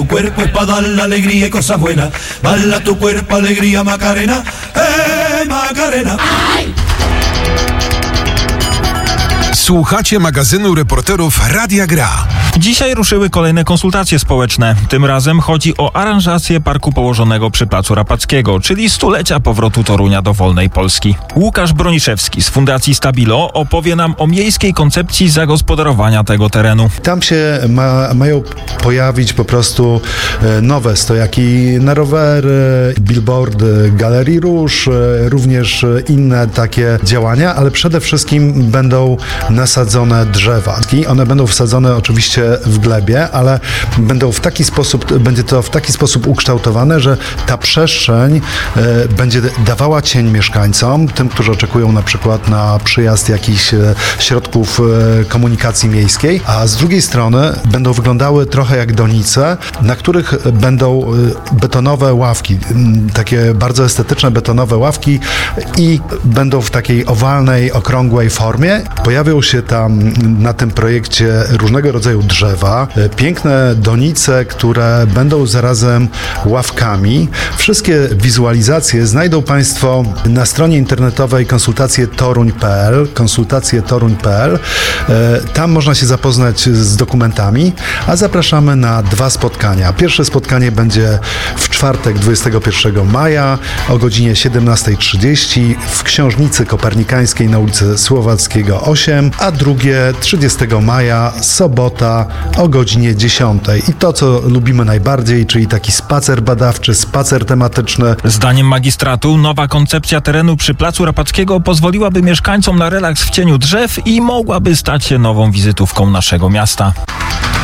tu cuerpo es pa' dar la alegría y cosas buenas. Baila tu cuerpo, alegría, Macarena, Macarena. Słuchacie magazynu reporterów Radia Gra. Dzisiaj ruszyły kolejne konsultacje społeczne. Tym razem chodzi o aranżację parku położonego przy Placu Rapackiego, czyli stulecia powrotu Torunia do wolnej Polski. Łukasz Broniszewski z Fundacji Stabilo opowie nam o miejskiej koncepcji zagospodarowania tego terenu. Tam się mają pojawić po prostu nowe stojaki na rowery, billboardy Galerii Róż, również inne takie działania, ale przede wszystkim będą nasadzone drzewa. One będą wsadzone oczywiście w glebie, ale będzie to w taki sposób ukształtowane, że ta przestrzeń będzie dawała cień mieszkańcom, tym, którzy oczekują na przykład na przyjazd jakichś środków komunikacji miejskiej, a z drugiej strony będą wyglądały trochę jak donice, na których będą betonowe ławki, takie bardzo estetyczne betonowe ławki i będą w takiej owalnej, okrągłej formie. Pojawią się tam na tym projekcie różnego rodzaju drzewa, piękne donice, które będą zarazem ławkami. Wszystkie wizualizacje znajdą Państwo na stronie internetowej konsultacjetoruń.pl. Tam można się zapoznać z dokumentami, a zapraszamy na 2 spotkania. Pierwsze spotkanie będzie w czwartek 21 maja o godzinie 17:30 w Książnicy Kopernikańskiej na ulicy Słowackiego 8, a drugie 30 maja, sobota o godzinie 10. I to, co lubimy najbardziej, czyli taki spacer badawczy, spacer tematyczny. Zdaniem magistratu nowa koncepcja terenu przy Placu Rapackiego pozwoliłaby mieszkańcom na relaks w cieniu drzew i mogłaby stać się nową wizytówką naszego miasta.